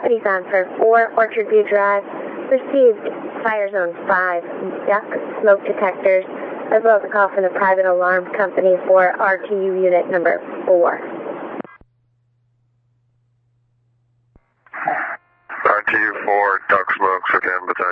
Property found for 4 Orchard View Drive. Received Fire Zone 5 duct smoke detectors, as well as a call from the private alarm company for RTU unit number 4. RTU 4, duct smokes again, battalion.